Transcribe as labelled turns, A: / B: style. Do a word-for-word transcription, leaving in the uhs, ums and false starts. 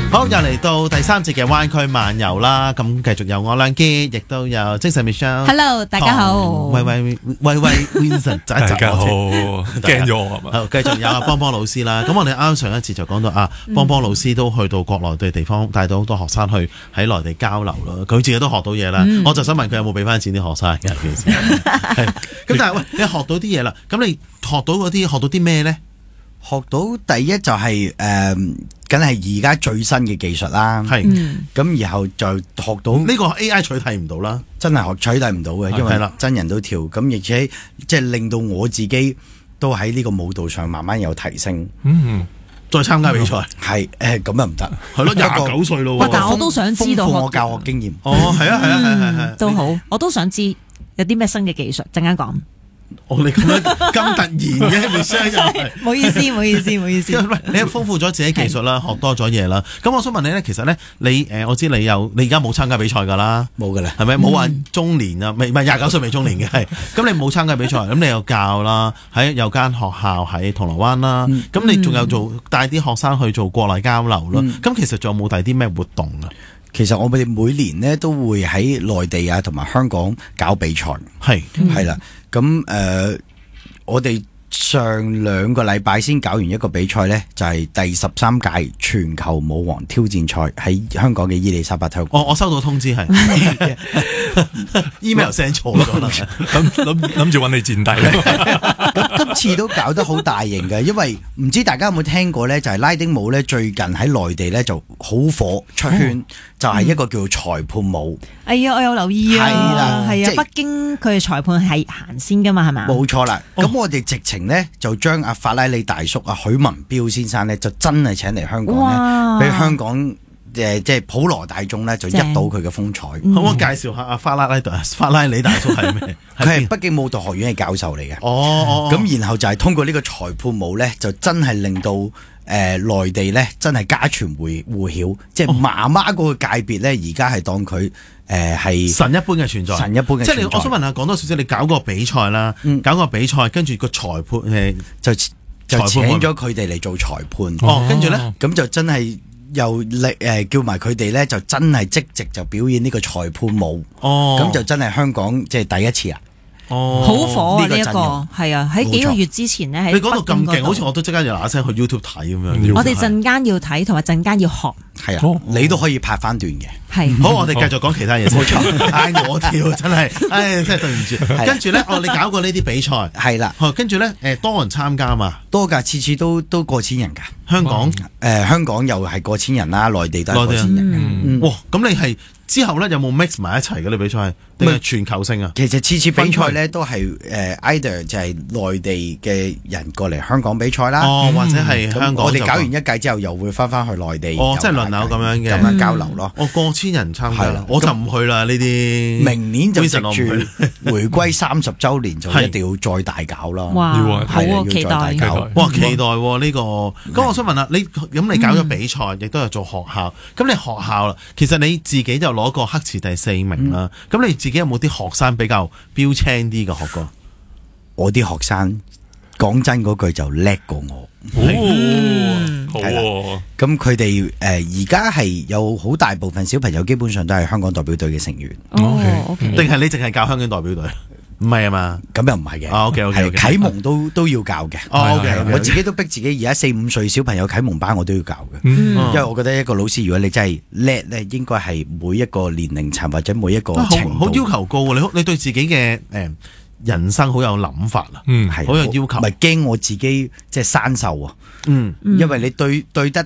A: 好，又嚟到第三節嘅灣區漫遊啦，咁繼續有我梁傑，亦都有精神 Michelle。Hello，
B: 大家好。
A: 喂喂喂喂 Vincent， 就一集
C: 大家好，驚咗我係嘛？
A: 好，繼續有阿邦邦老師啦。咁我哋啱上一次就講到啊，邦邦老師都去到國內對地方，帶到好多學生去喺內地交流啦。佢自己都學到嘢啦。嗯、我就想問佢有冇俾翻錢啲學生嘅？其實係咁，但係喂，你學到啲嘢啦，咁你學到嗰啲學到啲咩咧？
D: 學到第一就係、是、誒，梗係而家最新嘅技術啦。係咁、嗯，然後就學到呢、
A: 這個 A I 取替唔到啦，
D: 真係學取替唔到嘅，因為真人都跳咁，而且即係令到我自己都喺呢個舞蹈上慢慢有提升。
A: 嗯，再參加比賽
D: 係誒，咁又唔得，
A: 係咯，廿九歲咯。
B: 但係我都想知道
D: 豐富我教學經驗。
A: 哦，係啊，係啊，係係係，
B: 都好，我都想知有啲咩新嘅技術，陣間講。
A: 哦，你咁樣咁突然嘅 Michelle 又係，
B: 唔好意思，唔好意思，唔好意思。
A: 你豐富咗自己技術啦，學多咗嘢啦。咁我想問你咧，其實咧，你誒，我知你有，你而家冇參加比賽噶啦，
D: 冇噶啦，
A: 係咪？冇話中年啊，未唔係廿九歲未中年嘅係。咁你冇參加比賽，咁你又教啦，喺有間學校喺銅鑼灣啦。咁、嗯、你仲有做帶啲學生去做國內交流咯。咁、嗯、其實仲有冇第啲咩活動啊？
D: 其實我哋每年呢都會喺內地啊同埋香港搞比賽，係係啦。咁誒、呃，我哋上兩個禮拜先搞完一個比賽呢，就係、是、第十三屆全球舞王挑戰賽喺香港嘅伊利沙伯體育館。
A: 哦，我收到通知係 email send 錯咗啦，
C: 諗諗諗住揾你墊底咧。
D: 咁今次都搞得好大型嘅，因為唔知大家有冇聽過呢？就係、是、拉丁舞呢，最近喺內地呢就好火出圈。哦，就係、是、一個叫裁判舞。哎
B: 呀，我有留意啊。
D: 係啦，
B: 係啊，北京佢嘅裁判係行先噶嘛，係嘛？
D: 冇錯啦。咁、哦、我哋直情呢，就將阿法拉利大叔阿許文彪先生呢，就真係請嚟香港呢，俾香港誒即係普羅大眾呢，就一睹佢嘅風采。
A: 可唔可以介紹下阿法拉利大法拉利大叔係咩？
D: 佢係北京舞蹈學院嘅教授嚟嘅。
A: 哦，
D: 咁然後就係通過呢個裁判舞呢，就真係令到誒、呃、內地呢真係家傳戶戶曉，即係媽媽嗰個界別呢，而家係當佢誒係
A: 神一般嘅存在，
D: 神一般嘅存在。
A: 即係我想問下，講多少少，你搞個比賽啦、嗯，搞個比賽，跟住個裁判誒
D: 就就請咗佢哋嚟做裁判。
A: 哦，跟住呢，
D: 咁就真係又誒、呃、叫埋佢哋呢，就真係即席就表演呢個裁判舞。哦，咁就真係香港即係第一次啊！
B: 哦，好火啊！呢、這、一個係啊，喺幾個月之前呢，喺
A: 你講到咁勁，好似我都即刻就嗱嗱聲去 YouTube 睇咁樣。
B: 我哋陣間要睇，同埋陣間要學。
D: 係啊、哦，你都可以拍翻段嘅。
B: 係，
A: 好，我哋繼續講其他嘢。冇錯，唉，我跳真係，唉，真係對唔住。跟住咧，哦，你搞過呢啲比賽，
D: 係啦。
A: 跟住咧，誒，多人參加嘛？
D: 多噶，次次都都過千人噶。
A: 香港，誒、
D: 呃，香港又係過千人啦，內地都係過千人嘅、嗯嗯。哇，
A: 咁你係之後咧有冇 mix 埋一齊嘅啲比賽？定係全球性啊？
D: 其實次次比賽咧都係誒 either 就係內地嘅人過嚟香港比賽啦，
A: 哦，或者係香港。
D: 我哋搞完一屆之後，又會翻翻去內地。
A: 哦，即係輪流咁樣嘅，
D: 咁樣交流咯。
A: 哦，過千人參加，我就唔去啦呢啲。
D: 明年就藉住回歸三十週年，就一定要再大搞啦。
B: 哇，好啊，期待！
A: 哇，期待呢個。咁我想問下你，咁你搞咗比賽，亦都有做學校。咁你學校啦，其實你自己就攞過黑池第四名啦。咁你自己有冇啲學生比較標青啲嘅學過？
D: 我啲學生講真嗰句就叻過我。
C: 哦，好喎。
D: 咁佢哋誒而家係有好大部分小朋友基本上都係香港代表隊嘅成員。
B: 哦，OK。
A: 定係你淨係教香港代表隊？唔係啊嘛，
D: 咁又唔係嘅。
A: OK OK，
D: 啟蒙都都要教嘅。
A: 哦 OK，
D: 我自己都逼自己，而家四五歲小朋友啟蒙班我都要教嘅。嗯，因為我覺得一個老師如果你真係叻咧，應該係每一個年齡層或者每一個程度。
A: 好要求高啊！你你對自己嘅誒人生好有諗法啊，嗯，係好有要求。
D: 唔係驚我自己即係生鏽啊，
A: 嗯，
D: 因為你對對得